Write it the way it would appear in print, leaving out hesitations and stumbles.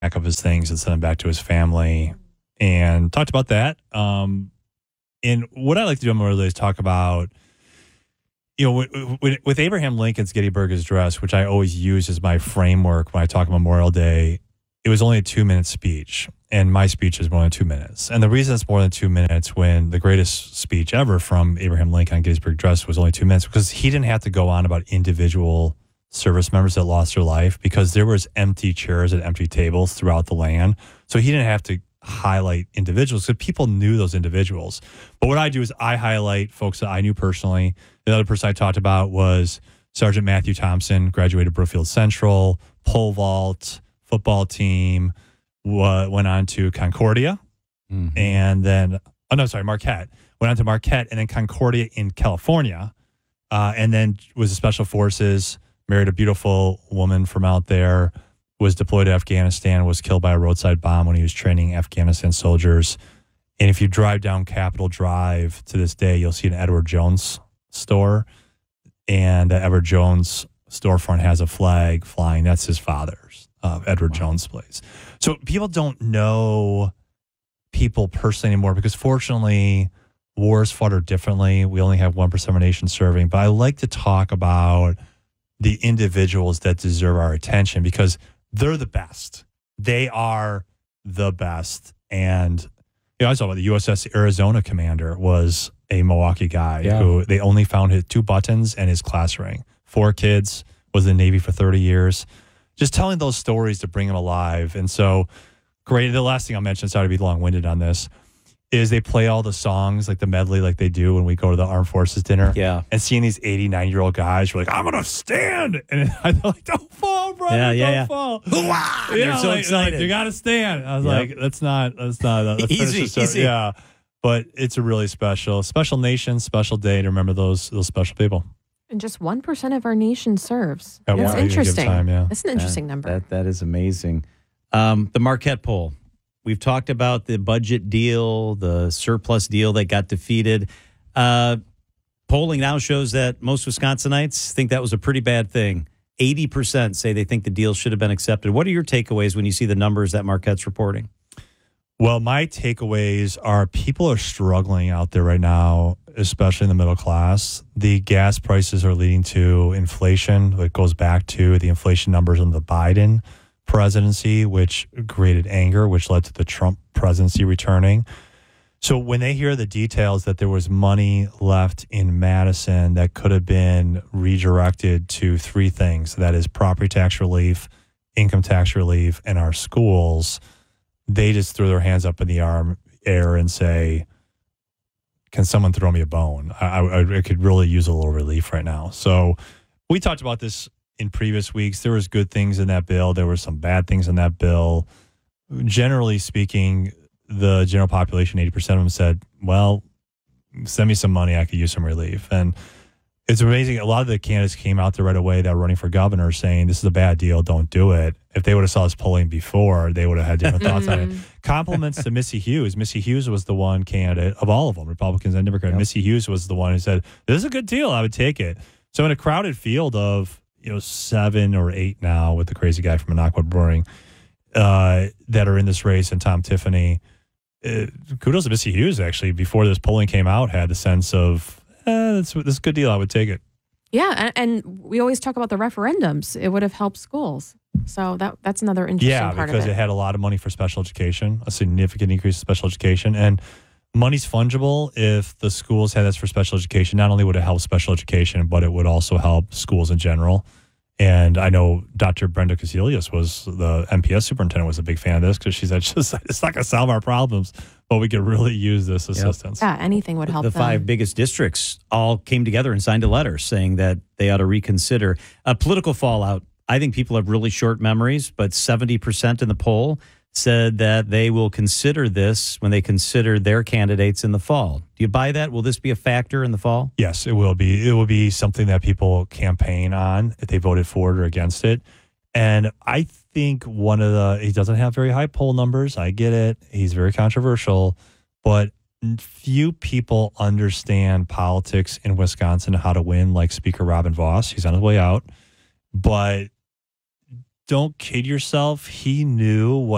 of his things and sent them back to his family and talked about that. And what I like to do on Memorial Day is talk about, with Abraham Lincoln's Gettysburg Address, which I always use as my framework when I talk Memorial Day, it was only a 2-minute speech, and my speech is more than 2 minutes. And the reason it's more than 2 minutes when the greatest speech ever from Abraham Lincoln on Gettysburg Address was only 2 minutes, because he didn't have to go on about individual service members that lost their life, because there was empty chairs and empty tables throughout the land. So he didn't have to highlight individuals, because people knew those individuals. But what I do is I highlight folks that I knew personally. The other person I talked about was Sergeant Matthew Thompson, graduated Brookfield Central, pole vault, football team, went on to Concordia, and then, Marquette. Went on to Marquette and then Concordia in California, and then was the Special Forces, married a beautiful woman from out there, was deployed to Afghanistan, was killed by a roadside bomb when he was training Afghanistan soldiers. And if you drive down Capitol Drive to this day, you'll see an Edward Jones store. And the Edward Jones storefront has a flag flying. That's his father's, Edward Jones place. So people don't know people personally anymore, because fortunately, wars fought are differently. We only have 1% of our nation serving. But I like to talk about the individuals that deserve our attention, because they're the best. They are the best. And I saw the USS Arizona commander was a Milwaukee guy who they only found his 2 buttons and his class ring. 4 kids, was in the Navy for 30 years. Just telling those stories to bring them alive. And so, great. The last thing I'll mention, sorry to be long-winded on this, is they play all the songs, like the medley, like they do when we go to the Armed Forces dinner. Yeah. And seeing these 89-year-old guys who are like, I'm going to stand. And I'm like, don't fall, brother. Don't fall. They're so excited. You got to stand. I was like, that's not easy. Yeah. But it's a really special nation, special day to remember those special people. And just 1% of our nation serves. At That's interesting. Time, That's an interesting number. That is amazing. The Marquette poll. We've talked about the budget deal, the surplus deal that got defeated. Polling now shows that most Wisconsinites think that was a pretty bad thing. 80% say they think the deal should have been accepted. What are your takeaways when you see the numbers that Marquette's reporting? Well, my takeaways are people are struggling out there right now, especially in the middle class. The gas prices are leading to inflation. It goes back to the inflation numbers in the Biden presidency, which created anger, which led to the Trump presidency returning. So when they hear the details that there was money left in Madison that could have been redirected to 3 things, that is property tax relief, income tax relief, and our schools, they just throw their hands up in the air and say, can someone throw me a bone? I could really use a little relief right now. So we talked about this in previous weeks. There was good things in that bill. There were some bad things in that bill. Generally speaking, the general population, 80% of them said, well, send me some money. I could use some relief. And it's amazing. A lot of the candidates came out there right away that were running for governor saying, this is a bad deal. Don't do it. If they would have saw us polling before, they would have had different thoughts on it. Compliments to Missy Hughes. Missy Hughes was the one candidate of all of them, Republicans and Democrats. Yep. Missy Hughes was the one who said, this is a good deal. I would take it. So in a crowded field of 7 or 8 now with the crazy guy from Minocqua Brewing that are in this race, and Tom Tiffany, kudos to Missy Hughes, actually, before this polling came out, had the sense of, this is a good deal. I would take it. Yeah, and we always talk about the referendums. It would have helped schools. So that's another interesting part of it. Yeah, because it had a lot of money for special education, a significant increase in special education. And money's fungible. If the schools had this for special education, not only would it help special education, but it would also help schools in general. And I know Dr. Brenda Casilius was the MPS superintendent, was a big fan of this, because she said, it's not going to solve our problems, but we could really use this assistance. Yeah, anything would help The them. 5 biggest districts all came together and signed a letter saying that they ought to reconsider. Political fallout. I think people have really short memories, but 70% in the poll said that they will consider this when they consider their candidates in the fall. Do you buy that? Will this be a factor in the fall? Yes, it will be. It will be something that people campaign on if they voted for it or against it. And I think he doesn't have very high poll numbers. I get it. He's very controversial, but few people understand politics in Wisconsin, how to win, like Speaker Robin Vos. He's on his way out, but don't kid yourself. He knew what